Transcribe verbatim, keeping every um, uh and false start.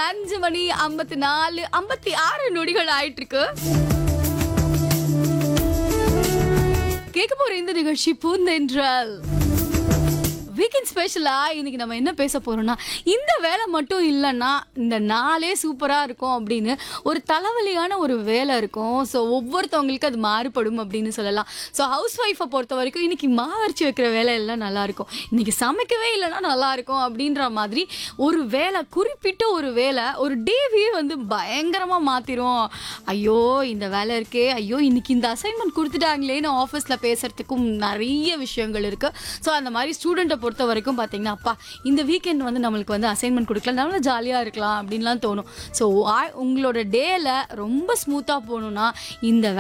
அஞ்சு மணி ஐம்பத்தி நாலு ஐம்பத்தி ஆறு நொடிகள் ஆயிட்டு இருக்கு. கேட்க போற இந்த நிகழ்ச்சி பூந்தென்றல் வீக்கெண்ட் ஸ்பெஷலா இன்னைக்கு நம்ம என்ன பேச போறோம்னா, இந்த வேலை மட்டும் இல்லைன்னா இந்த நாளே சூப்பரா இருக்கும் அப்படின்னு ஒரு தலைவலியான ஒரு வேலை இருக்கும். ஸோ ஒவ்வொருத்தவங்களுக்கு அது மாறுபடும் அப்படின்னு சொல்லலாம். ஸோ ஹவுஸ் ஒய்ஃபை பொறுத்த வரைக்கும் இன்னைக்கு மாவரைச்சி வைக்கிற வேலை எல்லாம் நல்லா இருக்கும், இன்னைக்கு சமைக்கவே இல்லைன்னா நல்லா இருக்கும் அப்படின்ற மாதிரி ஒரு வேலை, குறிப்பிட்ட ஒரு வேலை ஒரு டேவே வந்து பயங்கரமா மாத்திரும். ஐயோ இந்த வேலை இருக்கே, ஐயோ இன்னைக்கு இந்த அசைன்மெண்ட் கொடுத்துட்டாங்களேன்னு ஆஃபீஸில் பேசுறதுக்கும் நிறைய விஷயங்கள் இருக்கு. ஸோ அந்த மாதிரி ஸ்டூடெண்ட்டை பொறுத்த வரைக்கும் பார்த்தீங்கன்னா, அப்பா இந்த வீக்கெண்ட் வந்து நம்மளுக்கு வந்து அசைன்மெண்ட் கொடுக்கலாம், நம்மள ஜாலியாக இருக்கலாம் அப்படின்லாம் தோணும். ஸோ உங்களோட டேல ரொம்ப ஸ்மூத்தாக போகணுன்னா இந்த